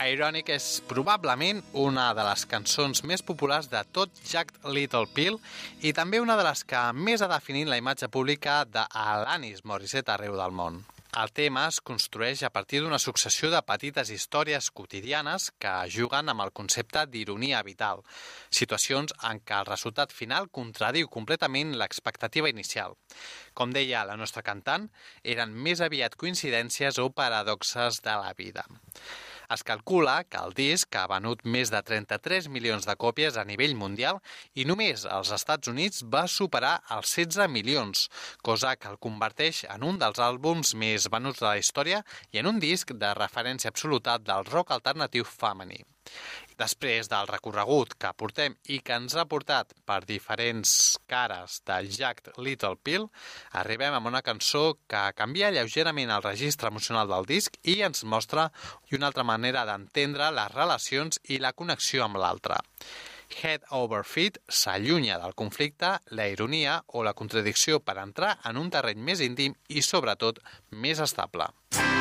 Ironic és probablement una de les cançons més populars de tot Jagged Little Pill i també una de les que més ha definit la imatge pública d'Alanis Morissette arreu del món. El tema es construeix a partir d'una successió de petites històries quotidianes que juguen amb el concepte d'ironia vital, situacions en què el resultat final contradiu completament l'expectativa inicial. Com deia la nostra cantant, eren més aviat coincidències o paradoxes de la vida. Es calcula que el disc ha venut més de 33 milions de còpies a nivell mundial i només als Estats Units va superar els 16 milions, cosa que el converteix en un dels àlbums més venuts de la història i en un disc de referència absoluta del rock alternatiu femení. Després del recorregut que portem i que ens ha portat per diferents cares de Jagged Little Pill, arribem a una cançó que canvia lleugerament el registre emocional del disc i ens mostra una altra manera d'entendre les relacions i la connexió amb l'altre. Head Over Feet s'allunya del conflicte, la ironia o la contradicció per entrar en un terreny més íntim i, sobretot, més estable.